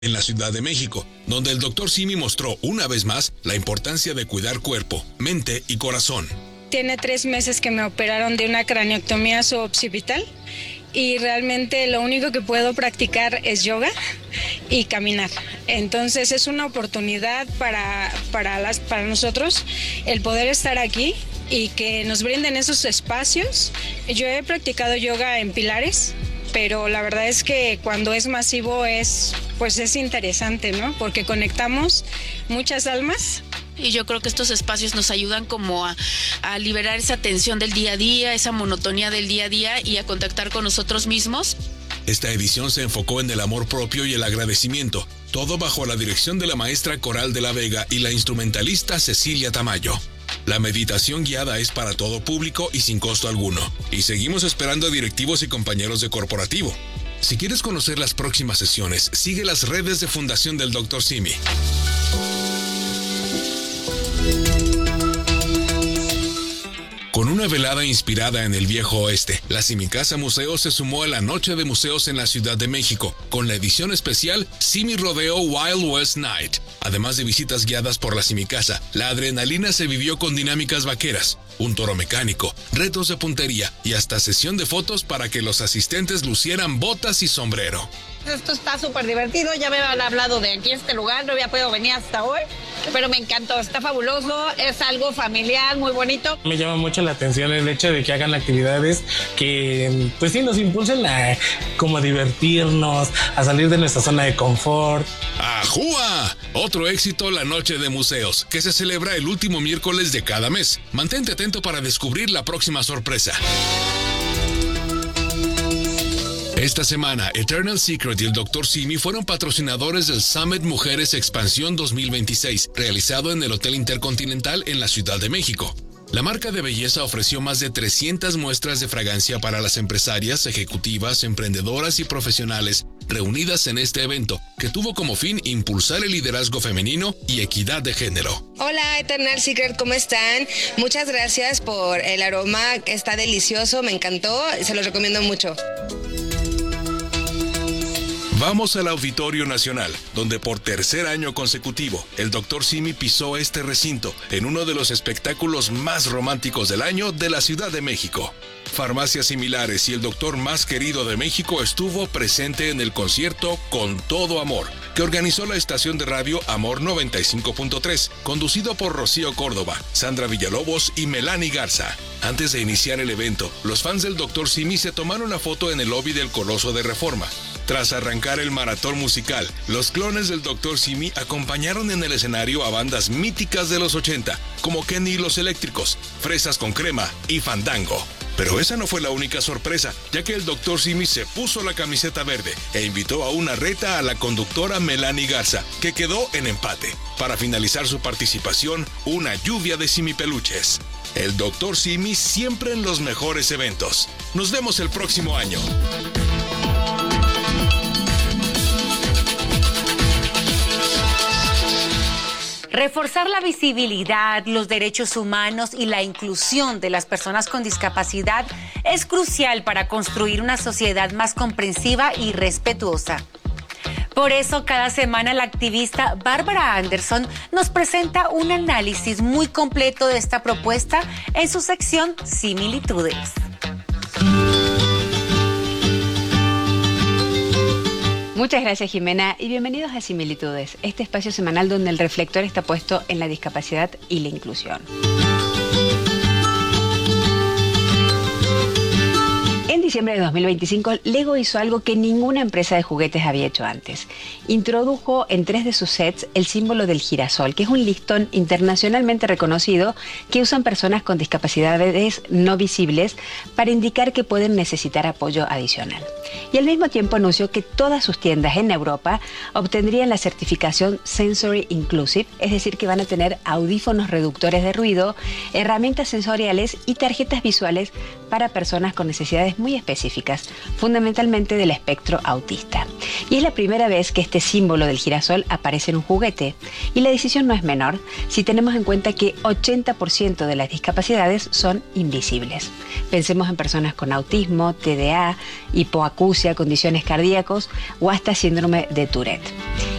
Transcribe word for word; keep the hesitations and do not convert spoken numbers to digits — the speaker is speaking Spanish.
en la Ciudad de México, donde el doctor Simi mostró una vez más la importancia de cuidar cuerpo, mente y corazón. Tiene tres meses que me operaron de una craneotomía suboccipital y realmente lo único que puedo practicar es yoga y caminar. Entonces es una oportunidad para, para, las, para nosotros el poder estar aquí y que nos brinden esos espacios. Yo he practicado yoga en pilares, pero la verdad es que cuando es masivo es, pues es interesante, ¿no? Porque conectamos muchas almas. Y yo creo que estos espacios nos ayudan como a, a liberar esa tensión del día a día, esa monotonía del día a día y a contactar con nosotros mismos. Esta edición se enfocó en el amor propio y el agradecimiento, todo bajo la dirección de la maestra Coral de la Vega y la instrumentalista Cecilia Tamayo. La meditación guiada es para todo público y sin costo alguno. Y seguimos esperando a directivos y compañeros de corporativo. Si quieres conocer las próximas sesiones, sigue las redes de Fundación del doctor Simi. Con una velada inspirada en el viejo oeste, la Simicasa Museo se sumó a la Noche de Museos en la Ciudad de México, con la edición especial Simi Rodeo Wild West Night. Además de visitas guiadas por la Simicasa, la adrenalina se vivió con dinámicas vaqueras, un toro mecánico, retos de puntería y hasta sesión de fotos para que los asistentes lucieran botas y sombrero. Esto está súper divertido, ya me han hablado de aquí este lugar, no había podido venir hasta hoy, pero me encantó, está fabuloso, es algo familiar, muy bonito. Me llama mucho la atención el hecho de que hagan actividades que, pues sí, nos impulsen a como a divertirnos, a salir de nuestra zona de confort. ¡Ajúa! Otro éxito, la Noche de Museos, que se celebra el último miércoles de cada mes. Mantente atento para descubrir la próxima sorpresa. Esta semana, Eternal Secret y el doctor Simi fueron patrocinadores del Summit Mujeres Expansión dos mil veintiséis, realizado en el Hotel Intercontinental en la Ciudad de México. La marca de belleza ofreció más de trescientas muestras de fragancia para las empresarias, ejecutivas, emprendedoras y profesionales reunidas en este evento, que tuvo como fin impulsar el liderazgo femenino y equidad de género. Hola Eternal Secret, ¿cómo están? Muchas gracias por el aroma, está delicioso, me encantó, se los recomiendo mucho. Vamos al Auditorio Nacional, donde por tercer año consecutivo, el doctor Simi pisó este recinto en uno de los espectáculos más románticos del año de la Ciudad de México. Farmacias Similares y el doctor más querido de México estuvo presente en el concierto Con Todo Amor, que organizó la estación de radio Amor noventa y cinco punto tres, conducido por Rocío Córdoba, Sandra Villalobos y Melanie Garza. Antes de iniciar el evento, los fans del doctor Simi se tomaron una foto en el lobby del Coloso de Reforma. Tras arrancar el maratón musical, los clones del doctor Simi acompañaron en el escenario a bandas míticas de los ochenta, como Kenny y los Eléctricos, Fresas con Crema y Fandango. Pero esa no fue la única sorpresa, ya que el doctor Simi se puso la camiseta verde e invitó a una reta a la conductora Melanie Garza, que quedó en empate. Para finalizar su participación, una lluvia de simipeluches. El doctor Simi siempre en los mejores eventos. Nos vemos el próximo año. Reforzar la visibilidad, los derechos humanos y la inclusión de las personas con discapacidad es crucial para construir una sociedad más comprensiva y respetuosa. Por eso, cada semana la activista Bárbara Anderson nos presenta un análisis muy completo de esta propuesta en su sección Similitudes. Muchas gracias, Jimena, y bienvenidos a Similitudes, este espacio semanal donde el reflector está puesto en la discapacidad y la inclusión. En diciembre de dos mil veinticinco, Lego hizo algo que ninguna empresa de juguetes había hecho antes. Introdujo en tres de sus sets el símbolo del girasol, que es un listón internacionalmente reconocido que usan personas con discapacidades no visibles para indicar que pueden necesitar apoyo adicional. Y al mismo tiempo anunció que todas sus tiendas en Europa obtendrían la certificación Sensory Inclusive, es decir, que van a tener audífonos reductores de ruido, herramientas sensoriales y tarjetas visuales para personas con necesidades muy específicas específicas, fundamentalmente del espectro autista. Y es la primera vez que este símbolo del girasol aparece en un juguete. Y la decisión no es menor si tenemos en cuenta que ochenta por ciento de las discapacidades son invisibles. Pensemos en personas con autismo, T D A, hipoacusia, condiciones cardíacas o hasta síndrome de Tourette.